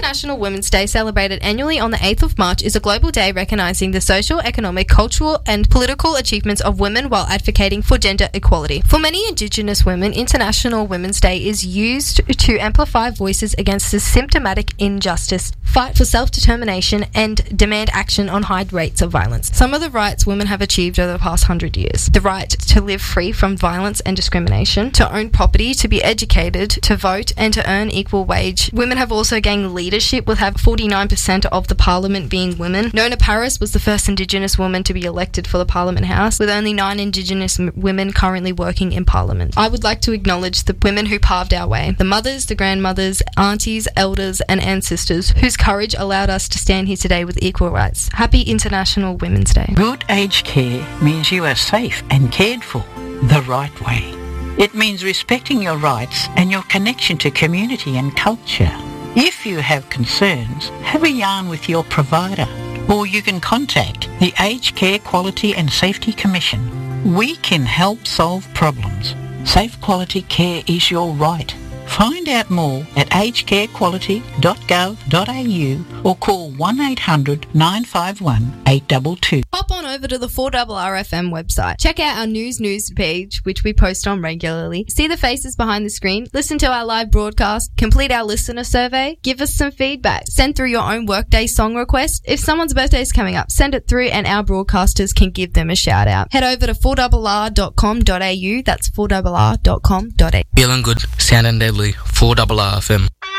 International Women's Day, celebrated annually on the 8th of March, is a global day recognising the social, economic, cultural and political achievements of women while advocating for gender equality. For many Indigenous women, International Women's Day is used to amplify voices against the systematic injustice, fight for self-determination and demand action on high rates of violence. Some of the rights women have achieved over the past 100 years: the right to live free from violence and discrimination, to own property, to be educated, to vote and to earn equal wage. Women have also gained leadership, with 49% of the parliament being women. Nona Paris was the first Indigenous woman to be elected for the Parliament House, with only 9 Indigenous women currently working in Parliament. I would like to acknowledge the women who paved our way, the mothers, the grandmothers, aunties, elders and ancestors whose courage allowed us to stand here today with equal rights. Happy International Women's Day. Good aged care means you are safe and cared for the right way. It means respecting your rights and your connection to community and culture. If you have concerns, have a yarn with your provider, or you can contact the Aged Care Quality and Safety Commission. We can help solve problems. Safe quality care is your right. Find out more at agedcarequality.gov.au or call 1800 951 822. Hop on over to the 4RRFM website. Check out our news page, which we post on regularly. See the faces behind the screen. Listen to our live broadcast. Complete our listener survey. Give us some feedback. Send through your own workday song request. If someone's birthday is coming up, send it through and our broadcasters can give them a shout out. Head over to 4RR.com.au. That's 4RR.com.au. Feeling good, sounding deadly. 4RRFM.